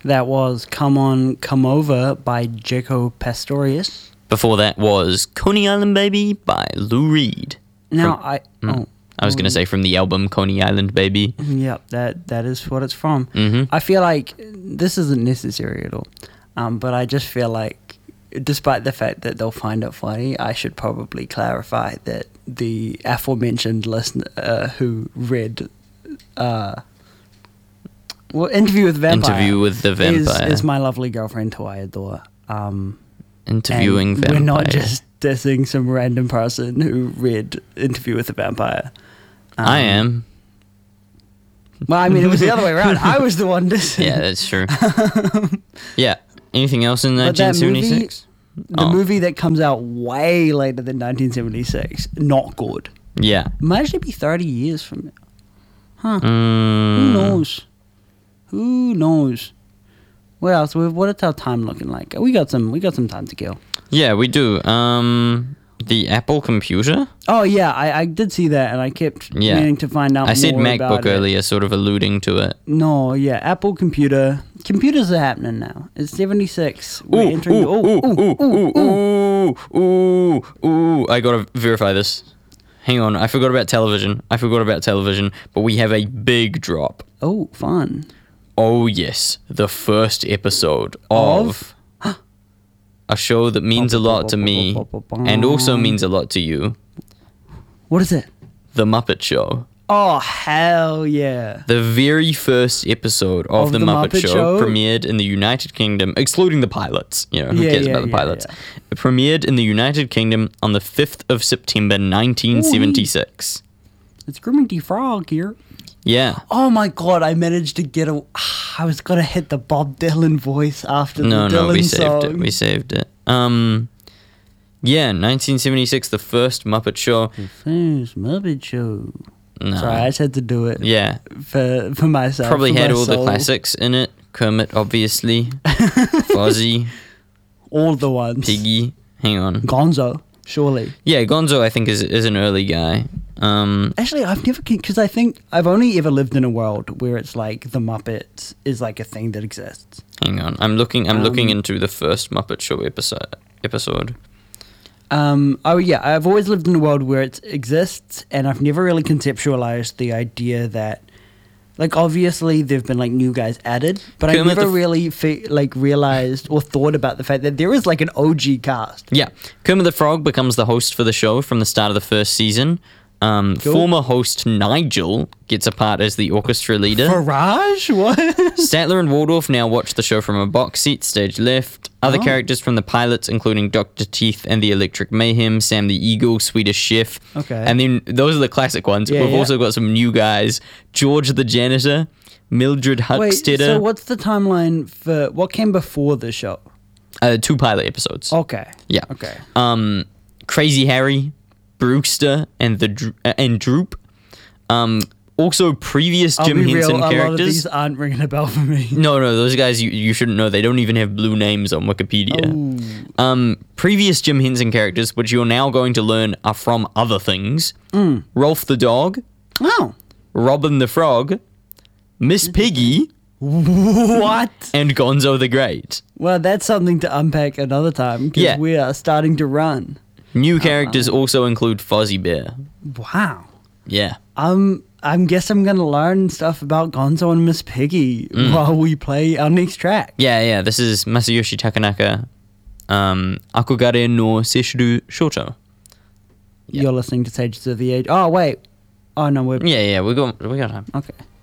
That was Come On, Come Over by Jaco Pastorius. Before that was Coney Island Baby by Lou Reed. Now, I was going to say from the album Coney Island Baby. Yep, that is what it's from. Mm-hmm. I feel like this isn't necessary at all, but I just feel like, despite the fact that they'll find it funny, I should probably clarify that the aforementioned listener who read Interview with the Vampire. Interview with the Vampire. Is my lovely girlfriend who I adore. Interviewing Vampire. We're not just dissing some random person who read Interview with the Vampire. I am. Well, I mean, it was the other way around. I was the one dissing. Yeah, that's true. Yeah. Anything else in 1976? The movie that comes out way later than 1976, not good. Yeah. It might actually be 30 years from now. Huh. Mm. Who knows? Who knows? What else? What's our time looking like? We got some time to kill. Yeah, we do. The Apple computer? Oh, yeah, I did see that, and I kept meaning to find out more. I said MacBook about earlier, sort of alluding to it. No, yeah, Apple computer. Computers are happening now. It's 76. We're Ooh. I gotta verify this. Hang on, I forgot about television, but we have a big drop. Oh, fun. Oh, yes, the first episode of a show that means a lot to me and also means a lot to you. What is it? The Muppet Show. Oh, hell yeah. The very first episode of The Muppet Show premiered in the United Kingdom, excluding the pilots. You know, who cares about the pilots? Yeah. It premiered in the United Kingdom on the 5th of September, 1976. It's Grimmity Frog here. Yeah. Oh my god, I managed to get a... I was going to hit the Bob Dylan voice after the Dylan song. No, we saved it. Yeah, 1976, the first Muppet Show. The first Muppet Show. No. Sorry, I just had to do it. Yeah. For myself. Probably for had my all soul. the classics in it. Kermit, obviously. Fozzie. All the ones. Piggy. Hang on. Gonzo, surely. Yeah, Gonzo, I think, is an early guy. Actually, I've never... Because I think I've only ever lived in a world where it's like the Muppets is like a thing that exists. Hang on. I'm looking into the first Muppet Show episode. Oh yeah, I've always lived in a world where it exists, and I've never really conceptualized the idea that, like, obviously there've been like new guys added, but I never really realized or thought about the fact that there is like an OG cast. Yeah, Kermit the Frog becomes the host for the show from the start of the first season. Cool. Former host Nigel gets a part as the orchestra leader. Farage? What? Statler and Waldorf now watch the show from a box seat, stage left. Other characters from the pilots, including Dr. Teeth and the Electric Mayhem, Sam the Eagle, Swedish Chef. Okay. And then those are the classic ones. Yeah, We've also got some new guys. George the Janitor, Mildred Huckstetter. Wait, so what's the timeline for... What came before the show? 2 pilot episodes. Okay. Yeah. Okay. Crazy Harry, Brewster, and Droop. Also, previous Jim Henson characters. A lot of these aren't ringing a bell for me. No, those guys you shouldn't know. They don't even have blue names on Wikipedia. Oh. Previous Jim Henson characters, which you're now going to learn are from other things. Rolf the dog. Oh. Robin the frog. Miss Piggy. What? And Gonzo the Great. Well, that's something to unpack another time, because we are starting to run. New characters also include Fozzie Bear. Wow. Yeah. I guess I'm going to learn stuff about Gonzo and Miss Piggy while we play our next track. Yeah. This is Masayoshi Takanaka. Akugare no Seishuru Shoto. You're listening to Sages of the Age. Oh, wait. Oh, no, we're... Yeah, we got time. Okay.